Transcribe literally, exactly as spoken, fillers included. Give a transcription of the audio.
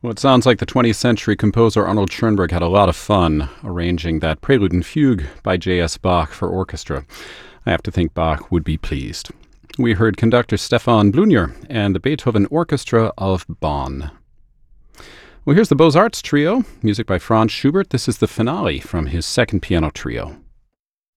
Well, it sounds like the twentieth century composer Arnold Schoenberg had a lot of fun arranging that Prelude and Fugue by J S. Bach for orchestra. I have to think Bach would be pleased. We heard conductor Stefan Blunier and the Beethoven Orchestra of Bonn. Well, here's the Beaux-Arts Trio, music by Franz Schubert. This is the finale from his second piano trio.